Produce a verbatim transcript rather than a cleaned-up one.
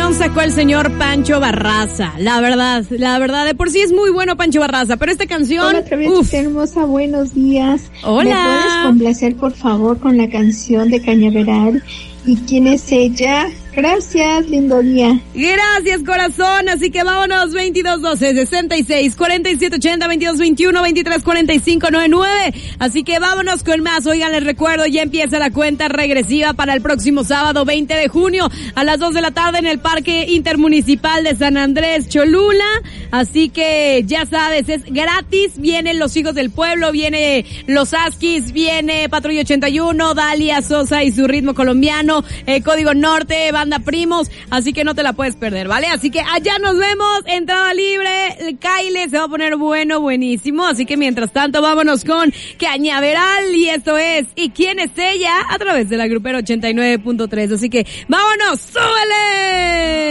canción sacó el señor Pancho Barraza. La verdad, la verdad, de por sí es muy bueno Pancho Barraza, pero esta canción... Hola, Travesita hermosa, buenos días. Hola. ¿Me puedes complacer, por favor, con la canción de Cañaveral? ¿Y quién es ella? Gracias, lindo día. Gracias, corazón. Así que vámonos, veintidós doce, sesenta y seis, cuarenta y siete ochenta, veintidós veintiuno, veintitrés cuarenta y cinco noventa y nueve. Así que vámonos con más. Oigan, les recuerdo, ya empieza la cuenta regresiva para el próximo sábado veinte de junio a las dos de la tarde en el Parque Intermunicipal de San Andrés Cholula. Así que ya sabes, es gratis. Vienen los Hijos del Pueblo, viene los Askis, viene Patrulla ochenta y uno, Dalia Sosa y su ritmo colombiano, eh, Código Norte, Banda Primos, así que no te la puedes perder, ¿vale? Así que allá nos vemos, entrada libre, el Caile se va a poner bueno, buenísimo, así que mientras tanto vámonos con Cañaveral, y esto es ¿Y quién es ella? A través de la Grupera ochenta y nueve punto tres, así que vámonos, súbele.